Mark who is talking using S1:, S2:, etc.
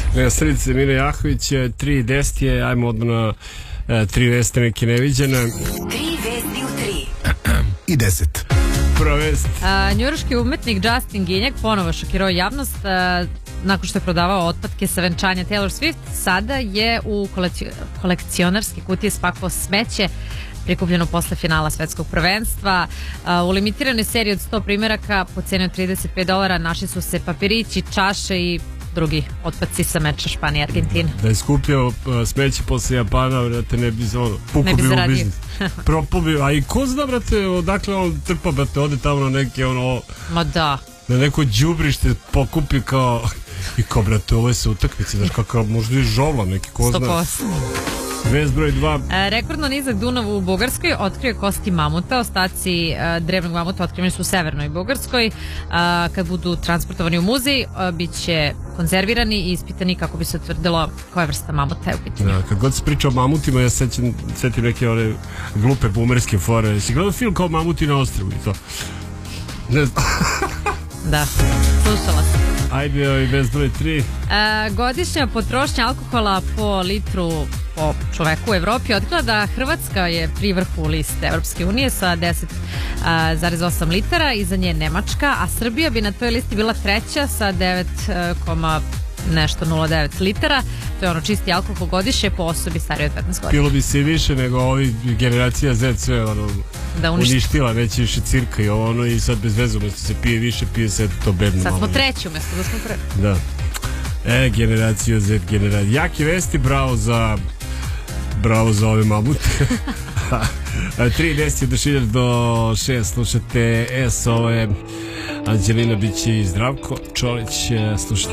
S1: Na sredice Mine Jahović, 3:10 je, ajmo odmah na 3 veste neke neviđene.
S2: 3 vesti u 3
S3: i 10.
S1: Prva vest.
S4: Njujorški umetnik Justin Ginjak ponovo šokirao javnost nakon što je prodavao otpadke sa venčanja Taylor Swift. Sada je u kolekcionarske kutije spakovao smeće prikupljeno posle finala svetskog prvenstva. U limitiranoj seriji od 100 primjeraka po ceni od $35 našli su se papirići, čaše i drugi otpadci sa meča Španije i Argentine.
S1: Da je skupio smeće posle Japana, vrate, ne bi puko bio u biznis. Propao bi, a i ko zna, vrate, odakle on trpa, vrate, ode tamo na neke,
S4: Ma da.
S1: Na neko đubrište pokupi kao, i kao, brate, ovo je se utakmice, znaš, kakav možda i žovla neki, ko zna.
S4: 100%.
S1: Vest broj 2.
S4: Rekordno nizak Dunav u Bugarskoj otkrio kosti mamuta. Ostaci drevnog mamuta otkriveni su u severnoj Bugarskoj. Kad budu transportovani u muzej, bit će konzervirani i ispitani kako bi se utvrdilo koja vrsta mamuta je u pitanju.
S1: Da, kad god se priča o mamutima, ja setim neke one glupe bumerske fore. Si gledao film kao Mamuti na ostrvu i to? Ne znam.
S4: Da, slušala sam.
S1: Ajde, i vest broj 3.
S4: Godišnja potrošnja alkohola po litru po čoveku u Evropi otkrila da Hrvatska je pri vrhu liste Evropske unije sa 10,8 litara, iza nje Nemačka, a Srbija bi na toj listi bila treća sa 9,09 litara. To je ono čisti alkohol godišnje po osobi starije od 15 godina.
S1: Pilo bi se i više nego ovi generacija Z sve
S4: da
S1: uništila, neće više cirka i ovo i sad bez veze umjesto se pije više, pije se to bedno.
S4: Sad smo treći umjesto da smo prvi.
S1: Da. Generacija Z, generacija. Jaki vesti, bravo za ove mamute. 3:10 do 6 do 6 slušate ovo je Anđelina Bići i Zdravko Čolić, slušate